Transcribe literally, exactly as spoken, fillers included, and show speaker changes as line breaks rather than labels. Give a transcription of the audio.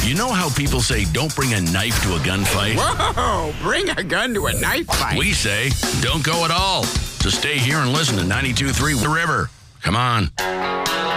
You know how people say don't bring a knife to a gunfight?
Whoa, bring a gun to a knife fight.
We say don't go at all. So stay here and listen to ninety-two point three The River. Come on.